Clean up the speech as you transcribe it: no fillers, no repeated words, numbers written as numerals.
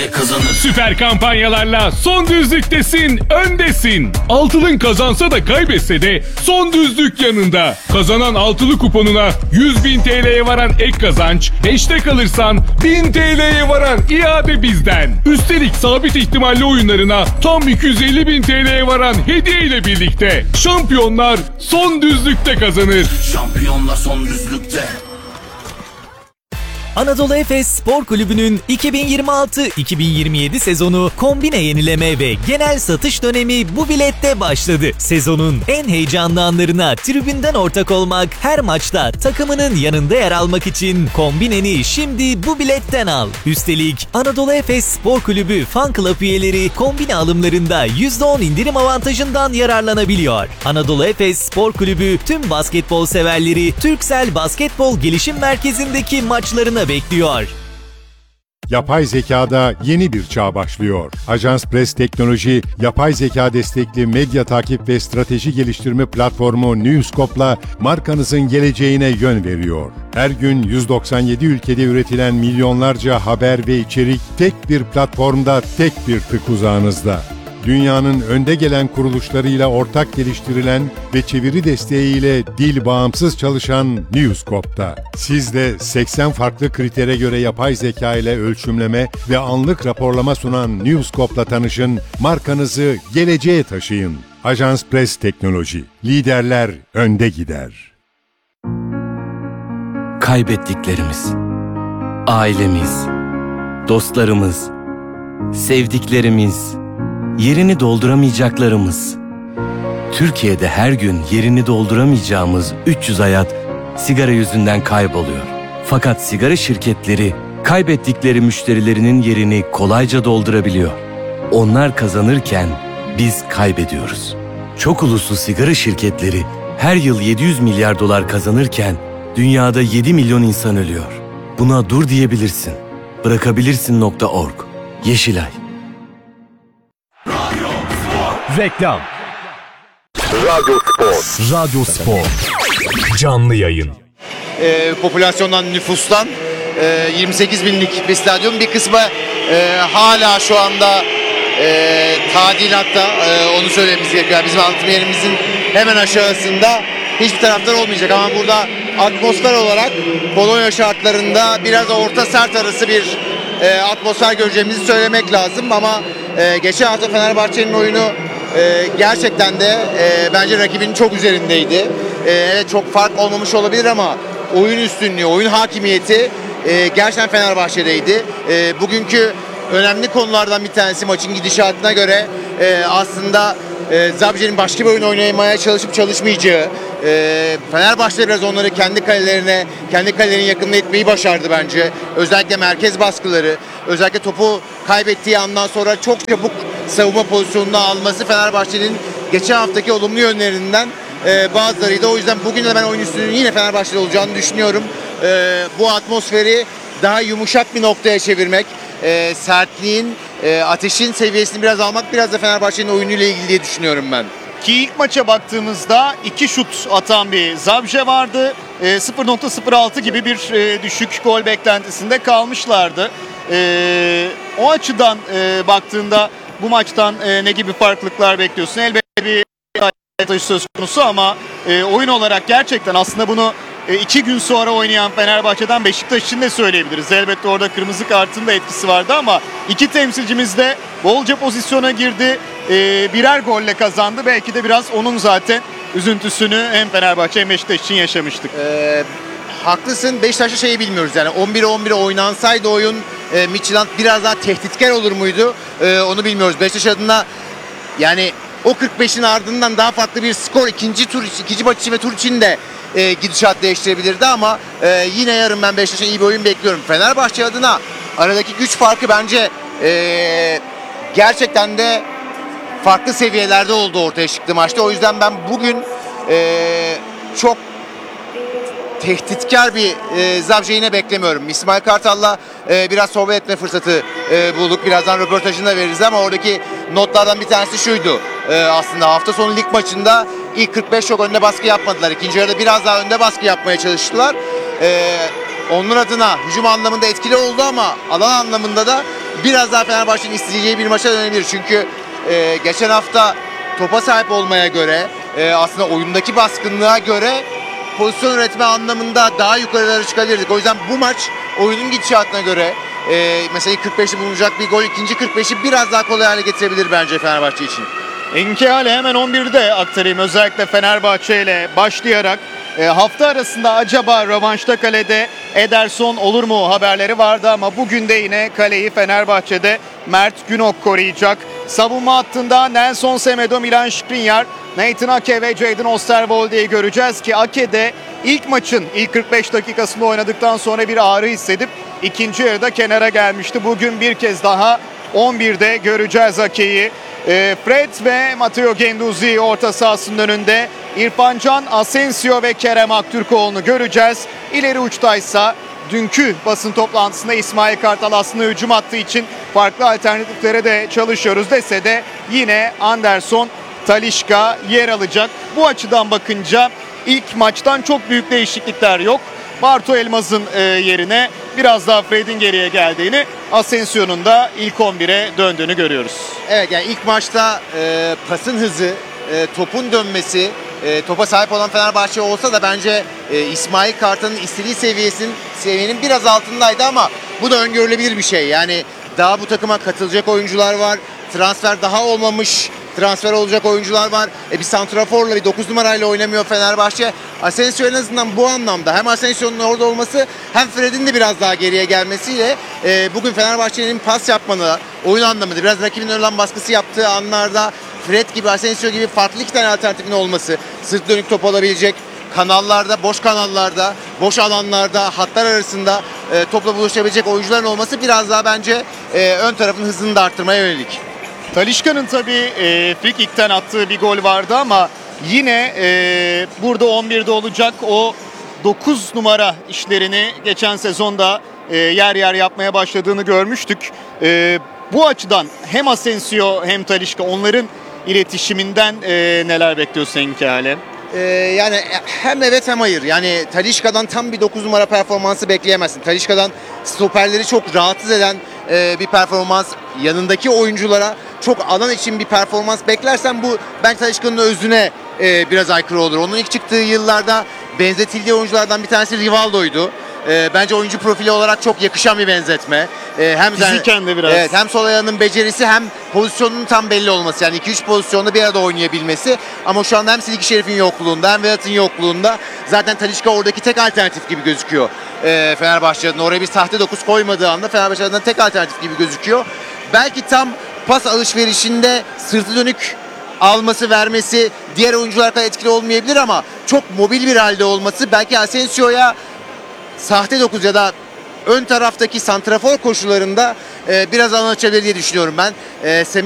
kazanır. Süper kampanyalarla son düzlüktesin, öndesin. Altılın kazansa da kaybetse de son düzlük yanında. Kazanan altılı kuponuna 100.000 TL'ye varan ek kazanç, 5'te kalırsan 1000 TL'ye varan iade bizden. Üstelik sabit ihtimalli oyunlarına tam 250.000 TL'ye varan hediye ile birlikte. Şampiyonlar son düzlükte kazanır. Şampiyonlar son düzlükte. Anadolu Efes Spor Kulübü'nün 2026-2027 sezonu kombine yenileme ve genel satış dönemi bu bilette başladı. Sezonun en heyecanlı anlarına tribünden ortak olmak, her maçta takımının yanında yer almak için kombineni şimdi bu biletten al. Üstelik Anadolu Efes Spor Kulübü Fan Club üyeleri kombine alımlarında %10 indirim avantajından yararlanabiliyor. Anadolu Efes Spor Kulübü tüm basketbol severleri Türksel Basketbol Gelişim Merkezi'ndeki maçlarına bekliyor. Yapay zekada yeni bir çağ başlıyor. Ajans Press Teknoloji, yapay zeka destekli medya takip ve strateji geliştirme platformu Newscope'la markanızın geleceğine yön veriyor. Her gün 197 ülkede üretilen milyonlarca haber ve içerik tek bir platformda, tek bir tık uzağınızda. Dünyanın önde gelen kuruluşlarıyla ortak geliştirilen ve çeviri desteğiyle dil bağımsız çalışan Newscope'da. Siz de 80 farklı kritere göre yapay zeka ile ölçümleme ve anlık raporlama sunan Newscope'la tanışın, markanızı geleceğe taşıyın. Ajans Press Teknoloji, liderler önde gider. Kaybettiklerimiz, ailemiz, dostlarımız, sevdiklerimiz, yerini dolduramayacaklarımız. Türkiye'de her gün yerini dolduramayacağımız 300 hayat sigara yüzünden kayboluyor. Fakat sigara şirketleri kaybettikleri müşterilerinin yerini kolayca doldurabiliyor. Onlar kazanırken biz kaybediyoruz. Çok uluslu sigara şirketleri her yıl 700 milyar dolar kazanırken dünyada 7 milyon insan ölüyor. Buna dur diyebilirsin. Bırakabilirsin.org. Yeşilay. Reklam. Radyo Spor. Canlı yayın. Popülasyondan, nüfustan 28 binlik bir stadyum. Bir kısmı hala şu anda tadilatta, onu söylememiz gerekiyor. Bizim anlatım yerimizin hemen aşağısında hiçbir taraftar olmayacak ama burada atmosfer olarak Polonya şartlarında biraz orta sert arası bir atmosfer göreceğimizi söylemek lazım ama geçen hafta Fenerbahçe'nin oyunu gerçekten de bence rakibinin çok üzerindeydi. Evet, çok fark olmamış olabilir ama oyun üstünlüğü, oyun hakimiyeti gerçekten Fenerbahçe'deydi. Bugünkü önemli konulardan bir tanesi maçın gidişatına göre aslında Zabrze'nin başka bir oyun oynamaya çalışıp çalışmayacağı. Fenerbahçe biraz onları kendi kalelerine yakınına etmeyi başardı bence. Özellikle merkez baskıları, özellikle topu kaybettiği andan sonra çok çabuk savunma pozisyonuna alması Fenerbahçe'nin geçen haftaki olumlu yönlerinden bazılarıydı. O yüzden bugün de ben oyun üstünlüğünün yine Fenerbahçe'de olacağını düşünüyorum. Bu atmosferi daha yumuşak bir noktaya çevirmek, sertliğin, ateşin seviyesini biraz almak, biraz da Fenerbahçe'nin oyunuyla ilgili diye düşünüyorum ben. Ki ilk maça baktığımızda 2 şut atan bir Zabrze vardı. 0.06 gibi bir düşük gol beklentisinde kalmışlardı. O açıdan baktığında bu maçtan ne gibi farklılıklar bekliyorsun? Elbette bir avantaj söz konusu ama oyun olarak gerçekten aslında bunu 2 gün sonra oynayan Fenerbahçe'den Beşiktaş için de söyleyebiliriz. Elbette orada kırmızı kartın da etkisi vardı ama iki temsilcimiz de bolca pozisyona girdi. Birer golle kazandı. Belki de biraz onun zaten üzüntüsünü hem Fenerbahçe hem Beşiktaş için yaşamıştık. Haklısın. Beşiktaş'ta şeyi bilmiyoruz yani 11'e oynansaydı oyun Midtjylland biraz daha tehditkar olur muydu? Onu bilmiyoruz. Beşiktaş adına yani o 45'in ardından daha farklı bir skor ikinci maç için ve tur için de gidişat değiştirebilirdi ama yine yarın ben Beşiktaş'a iyi bir oyun bekliyorum. Fenerbahçe adına aradaki güç farkı bence gerçekten de farklı seviyelerde oldu ortaya çıktı maçta. O yüzden ben bugün çok tehditkar bir Zabrze yine beklemiyorum. İsmail Kartal'la biraz sohbet etme fırsatı bulduk. Birazdan röportajını da veririz ama oradaki notlardan bir tanesi şuydu. Aslında hafta sonu lig maçında ilk 45 çok önde baskı yapmadılar. İkinci yarıda biraz daha önde baskı yapmaya çalıştılar. Onun adına hücum anlamında etkili oldu ama alan anlamında da biraz daha Fenerbahçe'nin isteyeceği bir maça dönebilir. Çünkü geçen hafta topa sahip olmaya göre, aslında oyundaki baskınlığa göre pozisyon üretme anlamında daha yukarılara çıkabilirdik. O yüzden bu maç oyunun gidişatına göre mesela 45'i bulunacak bir gol, ikinci 45'i biraz daha kolay hale getirebilir bence Fenerbahçe için. Engin Kehale hemen 11'de aktarayım. Özellikle Fenerbahçe ile başlayarak hafta arasında acaba rövanşta kalede Ederson olur mu haberleri vardı ama bugün de yine kaleyi Fenerbahçe'de Mert Günok koruyacak. Savunma hattında Nelson Semedo, Milan Skriniar, Nathan Ake ve Jadon Osterwolde'yi göreceğiz ki Ake de ilk maçın ilk 45 dakikasında oynadıktan sonra bir ağrı hissedip ikinci yarıda kenara gelmişti. Bugün bir kez daha 11'de göreceğiz Ake'yi. Fred ve Matteo Guendouzi orta sahasının önünde. İrfan Can, Asensio ve Kerem Aktürkoğlu'nu göreceğiz. İleri uçtaysa dünkü basın toplantısında İsmail Kartal aslında hücum hattı için farklı alternatiflere de çalışıyoruz dese de yine Anderson, Talisca yer alacak. Bu açıdan bakınca ilk maçtan çok büyük değişiklikler yok. Bartu Elmaz'ın yerine biraz daha Fred'in geriye geldiğini, Asensio'nun da ilk 11'e döndüğünü görüyoruz. Evet, yani ilk maçta pasın hızı, topun dönmesi, topa sahip olan Fenerbahçe olsa da bence İsmail Kartal'ın istediği seviyenin biraz altındaydı ama bu da öngörülebilir bir şey. Yani daha bu takıma katılacak oyuncular var. Transfer daha olmamış, transfer olacak oyuncular var. Bir santraforla, bir 9 numarayla oynamıyor Fenerbahçe. Asensio en azından bu anlamda hem Asensio'nun orada olması hem Fred'in de biraz daha geriye gelmesiyle bugün Fenerbahçe'nin pas yapmanı, oyun anlamında biraz rakibin ön baskısı yaptığı anlarda Fred gibi, Asensio gibi farklı iki tane alternatifin olması, sırt dönük top alabilecek kanallarda, boş kanallarda, boş alanlarda, hatlar arasında topla buluşabilecek oyuncuların olması biraz daha bence ön tarafın hızını da arttırmaya yönelik. Talisca'nın tabii free kick'ten attığı bir gol vardı ama yine burada 11'de olacak. O 9 numara işlerini geçen sezonda yer yer yapmaya başladığını görmüştük. Bu açıdan hem Asensio hem Talisca, onların iletişiminden neler bekliyorsun Engin Kehale? Yani hem evet hem hayır. Yani Talisca'dan tam bir 9 numara performansı bekleyemezsin. Talisca'dan stoperleri çok rahatsız eden bir performans, yanındaki oyunculara çok alan için bir performans beklersen bu ben Talisca'nın özüne biraz aykırı olur. Onun ilk çıktığı yıllarda benzetildiği oyunculardan bir tanesi Rivaldo'ydu. Bence oyuncu profili olarak çok yakışan bir benzetme. Hem fiziken de biraz. Evet, hem sol ayağının becerisi hem pozisyonunun tam belli olması. Yani 2-3 pozisyonda bir arada oynayabilmesi. Ama şu anda hem Siliki Şerif'in yokluğunda hem Vedat'ın yokluğunda zaten Talisca oradaki tek alternatif gibi gözüküyor. Fenerbahçe'nin oraya bir sahte 9 koymadığı anda Fenerbahçe'nin tek alternatif gibi gözüküyor. Belki tam pas alışverişinde sırtı dönük alması, vermesi diğer oyuncular kadar etkili olmayabilir ama çok mobil bir halde olması belki Asensio'ya sahte 9 ya da ön taraftaki santrafor koşularında biraz alan açabilir diye düşünüyorum ben.